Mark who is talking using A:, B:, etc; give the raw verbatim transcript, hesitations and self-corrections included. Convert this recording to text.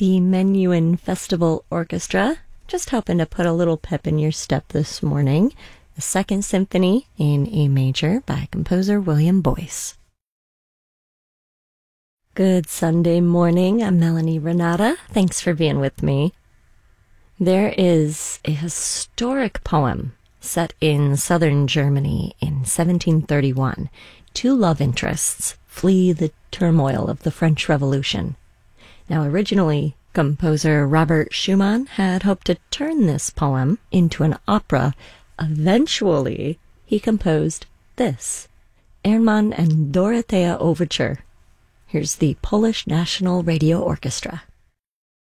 A: the Menuhin Festival Orchestra, just hoping to put a little pep in your step this morning. The Second Symphony in A Major by composer William Boyce. Good Sunday morning, I'm Melanie Renata. Thanks for being with me. There is a historic poem set in southern Germany in seventeen thirty-one. Two love interests flee the turmoil of the French Revolution. Now, originally, composer Robert Schumann had hoped to turn this poem into an opera. Eventually, he composed this, Erdmann and Dorothea Overture. Here's the Polish National Radio Orchestra.